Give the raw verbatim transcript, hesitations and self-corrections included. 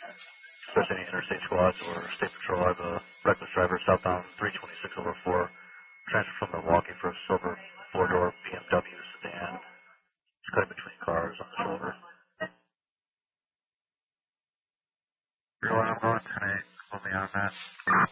Especially any interstate squads or state patrol. I have a reckless driver southbound three twenty-six over four. Transfer from Milwaukee for a silver four-door B M W sedan. It's cutting between cars on the shoulder. Real, I'm going tonight. Hold me on that.